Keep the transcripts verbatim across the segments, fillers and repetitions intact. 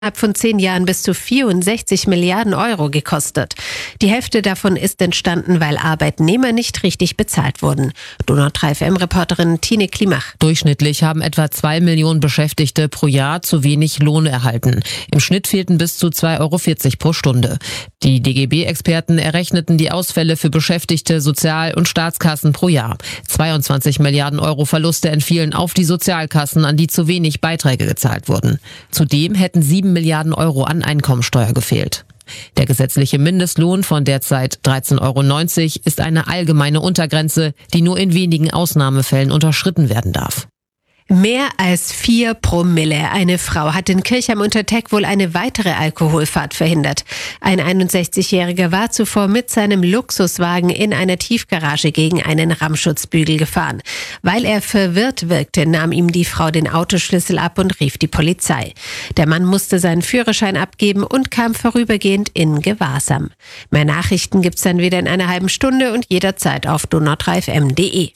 innerhalb von zehn Jahren bis zu vierundsechzig Milliarden Euro gekostet. Die Hälfte davon ist entstanden, weil Arbeitnehmer nicht richtig bezahlt wurden. Donau drei F M-Reporterin Tine Klimach. Durchschnittlich haben etwa zwei Millionen Beschäftigte pro Jahr zu wenig Lohn erhalten. Im Schnitt fehlten bis zu zwei Euro vierzig pro Stunde. Die D G B-Experten errechneten die Ausfälle für Beschäftigte, Sozial- und Staatskassen pro Jahr. zweiundzwanzig Milliarden Euro Verluste entfielen auf die Sozialkassen, an die zu wenig Beiträge gezahlt wurden. Zudem hätten sieben Milliarden Euro an Einkommensteuer gefehlt. Der gesetzliche Mindestlohn von derzeit dreizehn Euro neunzig ist eine allgemeine Untergrenze, die nur in wenigen Ausnahmefällen unterschritten werden darf. Mehr als vier Promille. Eine Frau hat in Kirchheim-Unterteg wohl eine weitere Alkoholfahrt verhindert. Ein einundsechzigjähriger war zuvor mit seinem Luxuswagen in einer Tiefgarage gegen einen Rammschutzbügel gefahren. Weil er verwirrt wirkte, nahm ihm die Frau den Autoschlüssel ab und rief die Polizei. Der Mann musste seinen Führerschein abgeben und kam vorübergehend in Gewahrsam. Mehr Nachrichten gibt's dann wieder in einer halben Stunde und jederzeit auf donau drei f m punkt d e.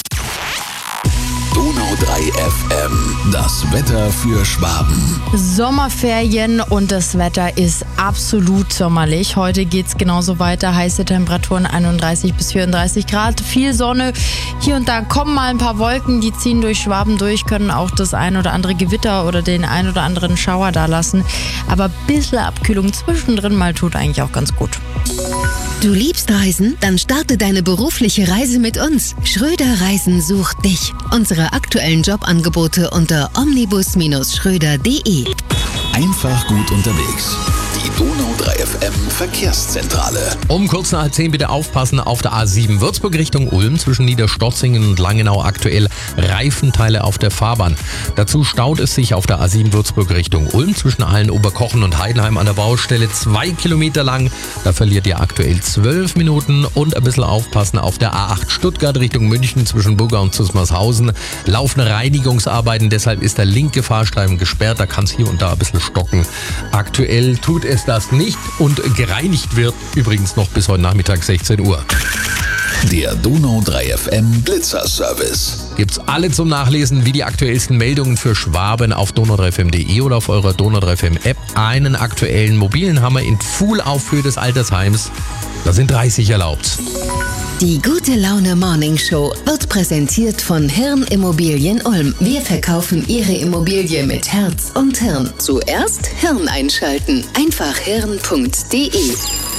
Donau drei F M, das Wetter für Schwaben. Sommerferien und das Wetter ist absolut sommerlich. Heute geht's genauso weiter. Heiße Temperaturen einunddreißig bis vierunddreißig Grad. Viel Sonne. Hier und da kommen mal ein paar Wolken, die ziehen durch Schwaben durch, können auch das ein oder andere Gewitter oder den ein oder anderen Schauer da lassen. Aber ein bisschen Abkühlung zwischendrin mal tut eigentlich auch ganz gut. Du liebst Reisen? Dann starte deine berufliche Reise mit uns. Schröder Reisen sucht dich. Unsere aktuellen Jobangebote unter omnibus schröder punkt d e. Einfach gut unterwegs. Die Donau drei F M Verkehrszentrale. Um kurz nach zehn bitte aufpassen auf der A sieben Würzburg Richtung Ulm zwischen Niederstotzingen und Langenau aktuell Reifenteile auf der Fahrbahn. Dazu staut es sich auf der A sieben Würzburg Richtung Ulm zwischen Aalen, Oberkochen und Heidenheim an der Baustelle zwei Kilometer lang. Da verliert ihr aktuell zwölf Minuten und ein bisschen aufpassen auf der A acht Stuttgart Richtung München zwischen Burger und Zusmarshausen. Laufen Reinigungsarbeiten, deshalb ist der linke Fahrstreifen gesperrt. Da kann es hier und da ein bisschen stocken. Aktuell tut es das nicht und gereinigt wird übrigens noch bis heute Nachmittag sechzehn Uhr. Der Donau drei F M Blitzerservice. Gibt's alle zum Nachlesen, wie die aktuellsten Meldungen für Schwaben auf donau drei f m punkt d e oder auf eurer Donau drei F M App. Einen aktuellen mobilen Hammer in Full-Aufhöhe des Altersheims. Da sind dreißig erlaubt. Die Gute Laune Morning Show wird präsentiert von Hirn Immobilien Ulm. Wir verkaufen Ihre Immobilie mit Herz und Hirn. Zuerst Hirn einschalten. Einfach hirn punkt d e.